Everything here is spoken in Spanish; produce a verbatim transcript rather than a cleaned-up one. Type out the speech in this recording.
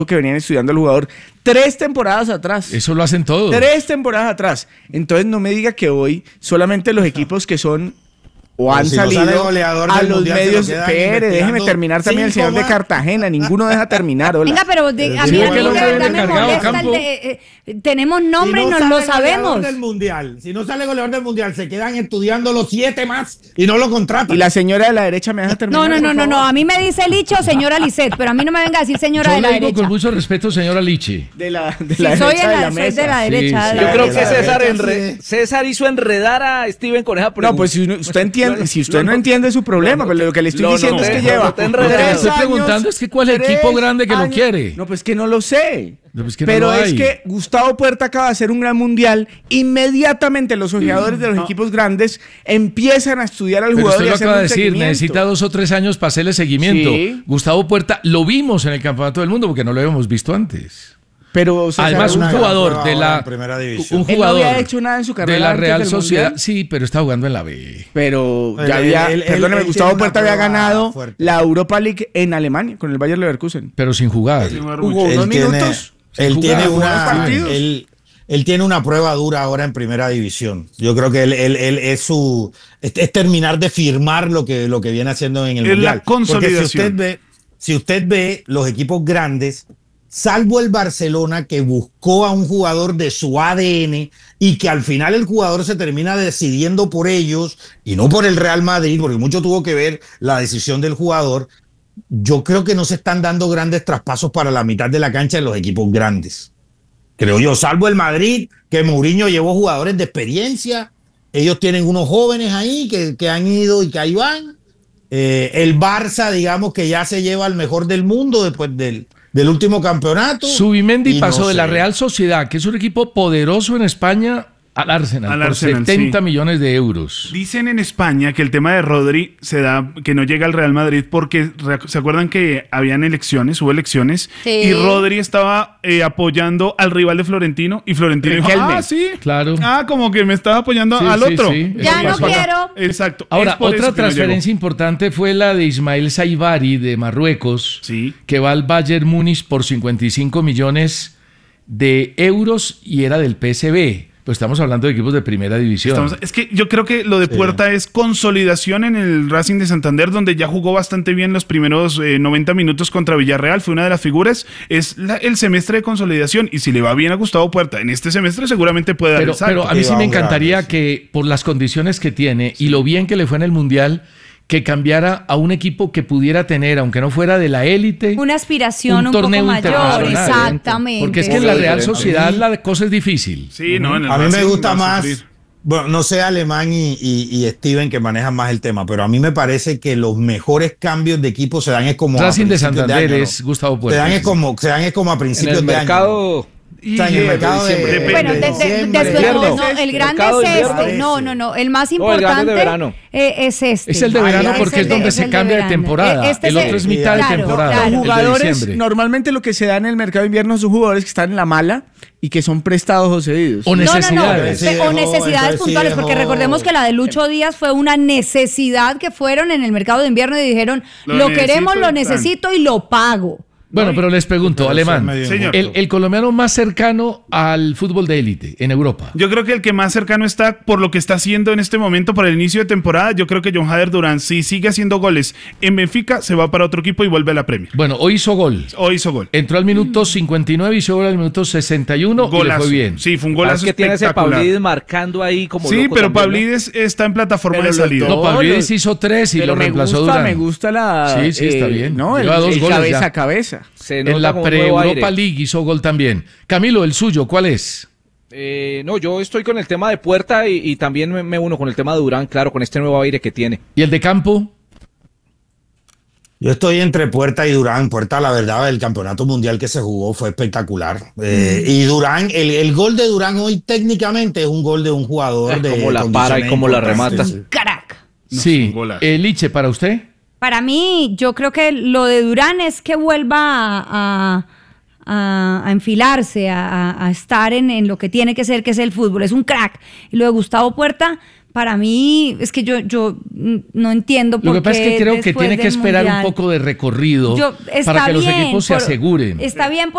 que venían estudiando al jugador tres temporadas atrás. Eso lo hacen todos. Tres temporadas atrás. Entonces no me diga que hoy solamente los equipos que son o han si salido no a los medios. Espere, déjeme terminar también el señor más. de Cartagena. Ninguno deja terminar. Hola. Venga, pero de, a sí, mí, a mí mí de verdad me molesta campo. el de, eh, tenemos nombre si no y nos lo sale sabemos. goleador del mundial, si no sale goleador del mundial, se quedan estudiando los siete más y no lo contratan. Y la señora de la derecha me deja terminar. No, no, no, no, no. A mí me dice Licho, señora Lisset, pero a mí no me venga a decir señora Yo de la le digo derecha. con mucho respeto, señora Lichi. De la, de Sí, la soy, derecha de de la, la soy mesa. de la derecha. Sí, de sí. la Yo creo que derecha. César, Sí. enre- César hizo enredar a Steven con esa pregunta. No, pues si usted entiende, si usted no entiende su problema, pero lo que le estoy lo diciendo noté, es que lo lleva noté Lo enredado. que le tres estoy años, preguntando es que cuál es el tres equipo grande que lo años. quiere. No, pues que no lo sé. No, pues que no Pero lo es hay. que Gustavo Puerta acaba de hacer un gran mundial. Inmediatamente los ojeadores de los equipos grandes empiezan a estudiar al Pero jugador usted y lo hacer acaba de un decir, seguimiento. necesita dos o tres años para hacerle seguimiento. Sí. Gustavo Puerta lo vimos en el Campeonato del Mundo porque no lo habíamos visto antes. Pero o sea, Además, un una jugador gran de prueba la en primera división. un él no jugador había hecho nada en su carrera de la antes Real del Sociedad, Mundial. sí, pero está jugando en la B. Pero Él- ya había, él- él- perdóneme, él Gustavo tiene una Puerta había prueba ganado fuerte. la Europa League en Alemania con el Bayer Leverkusen. Pero sin jugar. Jugó Él unos tiene- minutos. Él sin tiene jugar, unos una partidos. él, él tiene una prueba dura ahora en primera división. Yo creo que él, él, él es su es, es terminar de firmar lo que, lo que viene haciendo en el Es mundial. la consolidación. Porque si usted ve, si usted ve los equipos grandes, salvo el Barcelona que buscó a un jugador de su A D N y que al final el jugador se termina decidiendo por ellos y no por el Real Madrid, porque mucho tuvo que ver la decisión del jugador. Yo creo que no se están dando grandes traspasos para la mitad de la cancha de los equipos grandes. Creo yo, salvo el Madrid, que Mourinho llevó jugadores de experiencia. Ellos tienen unos jóvenes ahí que, que han ido y que ahí van. Eh, el Barça, digamos que ya se lleva al mejor del mundo después del, del último campeonato. Subimendi Y pasó no de sé. la Real Sociedad, que es un equipo poderoso en España, al Arsenal, Al por Arsenal, setenta sí. millones de euros. Dicen en España que el tema de Rodri se da, que no llega al Real Madrid porque re- se acuerdan que habían elecciones, hubo elecciones Sí. y Rodri estaba eh, apoyando al rival de Florentino y Florentino dijo, Riquelme. ah, sí, Claro. ah, como que me estaba apoyando Sí, al sí, otro. sí. Ya Eso no pasó. quiero. Exacto. Ahora, es por otra eso que no transferencia importante fue la de Ismael Saibari de Marruecos, Sí. que va al Bayern Múnich por cincuenta y cinco millones de euros y era del P S V. Pues estamos hablando de equipos de primera división. Estamos- es que yo creo que lo de Puerta es consolidación en el Racing de Santander, donde ya jugó bastante bien los primeros eh, noventa minutos contra Villarreal, fue una de las figuras. Es la- el semestre de consolidación y si le va bien a Gustavo Puerta en este semestre, seguramente puede dar Pero, el salto. pero a mí Sí, sí me vamos encantaría grandes, sí. que por las condiciones que tiene y lo bien que le fue en el Mundial, que cambiara a un equipo que pudiera tener, aunque no fuera de la élite, Una aspiración un un, poco torneo mayor, internacional. exactamente. Porque es que en la Real diferente. Sociedad la cosa es difícil. Sí, no, en el A mí me Racing gusta va a más, sufrir. bueno, no sé, Alemán y, y, y Steven que manejan más el tema, pero a mí me parece que los mejores cambios de equipo se dan es como a Racing de principios Santander año, ¿no? es Gustavo Se Puerta. dan es como, se dan es como a En principios el de año. mercado. O sea, en el de mercado de, diciembre. de- Bueno, de de- de- diciembre. después, invierno. no, no, el grande Mercado es de invierno. este. No, no, no. El más No, el grande importante de verano. eh, es este. Es el de Ah, verano ya, porque el es de- donde es se el cambia de verano. temporada. Eh, este el es otro el- es mitad claro, de temporada. claro. el Los de jugadores, diciembre. normalmente lo que se da en el mercado de invierno son jugadores que están en la mala y que son prestados o cedidos. O No, no, no. necesidades. Sí, Pe- o dejó, necesidades entonces sí puntuales, porque dejó. recordemos que la de Lucho Díaz fue una necesidad que fueron en el mercado de invierno y dijeron, Lo lo, necesito queremos, y lo tan. necesito y lo pago. Bueno, pero les pregunto, Pero eso es Alemán, medio Señor. el, el colombiano más cercano al fútbol de élite en Europa. Yo creo que el que más cercano está por lo que está haciendo en este momento para el inicio de temporada, yo creo que John Hader Durán, si sigue haciendo goles en Benfica, se va para otro equipo y vuelve a la Premier. Bueno, hoy hizo gol. Hoy hizo gol. Entró al minuto cincuenta y nueve y hizo gol al minuto sesenta y uno y le Golazo. fue bien. Sí, fue un Es golazo que tiene ese espectacular. Pavlidis marcando ahí como Sí, loco pero también, ¿no? Pavlidis está en plataforma Pero de los salida. dos- No, Pavlidis los- hizo tres y Pero lo me reemplazó gusta, Durán. me gusta la. Sí, sí, está bien. ¿no? El, Lleva dos el goles cabeza ya. a cabeza. Se nota En la como un nuevo pre-Europa aire. League hizo gol también. Camilo, el suyo, ¿cuál es? Eh, no, yo estoy con el tema de Puerta y, y también me, me uno con el tema de Durán, claro, con este nuevo aire que tiene. ¿Y el de campo? Yo estoy entre Puerta y Durán. Puerta, la verdad, el campeonato mundial que se jugó fue espectacular. Eh, y Durán, el, el gol de Durán hoy técnicamente es un gol de un jugador Ay, de cómo la para y condiciones cómo la importantes. remata. Crack. No, Sí. un golazo. Eh, Liche, ¿para usted? Para mí, yo creo que lo de Durán es que vuelva a, a, a- a enfilarse, a, a- a estar en, en lo que tiene que ser, que es el fútbol. Es un crack. Y lo de Gustavo Puerta, para mí, es que yo, yo no entiendo por qué. Lo que pasa es que creo que después tiene que del esperar Mundial, un poco de recorrido yo- está para que los bien equipos se por- aseguren. Está bien